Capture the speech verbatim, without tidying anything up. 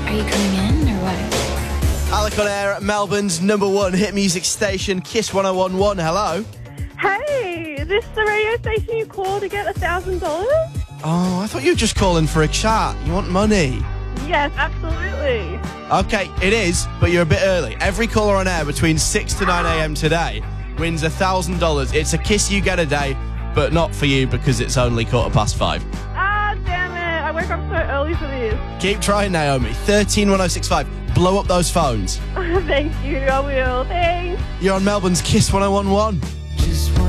Are you coming in or what? Alec on air at Melbourne's number one hit music station, Kiss one oh one one. Hello. Hey, is this the radio station you call to get a thousand dollars? Oh, I thought you were just calling for a chat. You want money? Yes, absolutely. Okay, it is, but you're a bit early. Every caller on air between six to nine a.m. today wins a thousand dollars. It's a kiss you get a day, but not for you because it's only quarter past five. Ah, damn it. I woke up so early for this. Keep trying, Naomi. thirteen one oh six five. Blow up those phones. Thank you, I will. Thanks. You're on Melbourne's Kiss one oh one one.